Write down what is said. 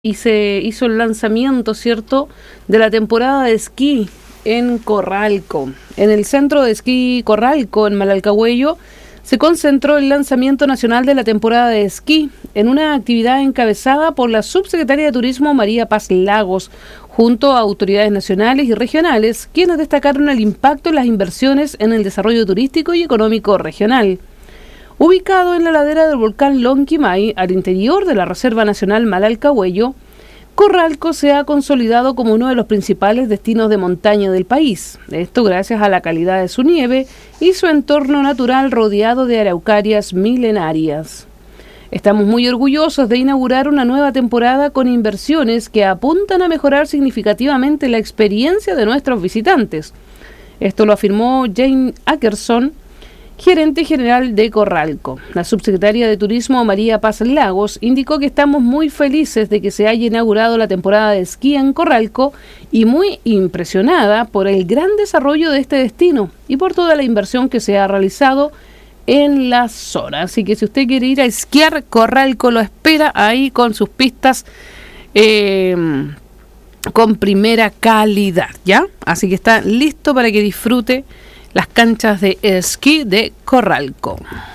y se hizo el lanzamiento, ¿cierto?, de la temporada de esquí en Corralco. En el centro de esquí Corralco, en Malalcahuello, se concentró el lanzamiento nacional de la temporada de esquí en una actividad encabezada por la subsecretaria de Turismo María Paz Lagos, junto a autoridades nacionales y regionales, quienes destacaron el impacto en las inversiones en el desarrollo turístico y económico regional. Ubicado en la ladera del volcán Lonquimay, al interior de la Reserva Nacional Malalcahuello, Corralco se ha consolidado como uno de los principales destinos de montaña del país. Esto gracias a la calidad de su nieve y su entorno natural rodeado de araucarias milenarias. Estamos muy orgullosos de inaugurar una nueva temporada con inversiones que apuntan a mejorar significativamente la experiencia de nuestros visitantes. Esto lo afirmó Jane Ackerson, gerente general de Corralco. La subsecretaria de Turismo María Paz Lagos indicó que estamos muy felices de que se haya inaugurado la temporada de esquí en Corralco y muy impresionada por el gran desarrollo de este destino y por toda la inversión que se ha realizado en la zona. Así que si usted quiere ir a esquiar, Corralco lo espera ahí con sus pistas con primera calidad, ¿ya? Así que está listo para que disfrute las canchas de esquí de Corralco.